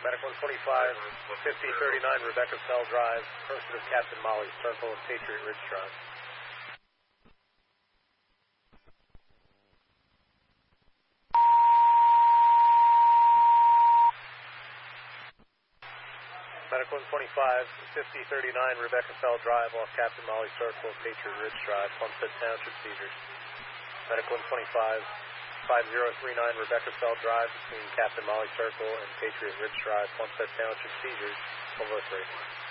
Medical 125, 5039 Rebecca Fell Drive, person of Captain Molly Circle and Patriot Ridge Drive. Medical 125, 5039 Rebecca Fell Drive off Captain Molly Circle and Patriot Ridge Drive, Plumstead Township, seizures. Medical 125, 5039 Rebecca Fell Drive between Captain Molly Circle and Patriot Ridge Drive, Plumstead Township, seizures, 1203.